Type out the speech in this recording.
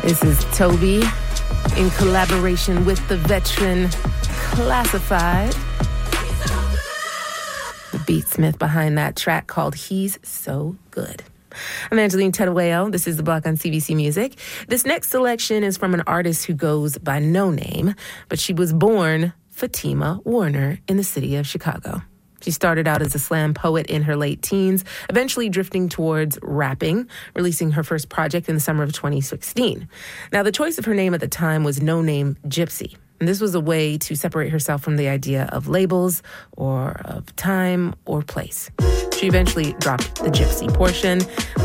This is Toby in collaboration with the veteran Classified. The beatsmith behind that track called He's So Good. I'm Angeline Terueo. This is The Block on CBC Music. This next selection is from an artist who goes by no name, but she was born Fatima Warner in the city of Chicago. She started out as a slam poet in her late teens, eventually drifting towards rapping, releasing her first project in the summer of 2016. Now, the choice of her name at the time was No Name Gypsy. And this was a way to separate herself from the idea of labels or of time or place. She eventually dropped the gypsy portion,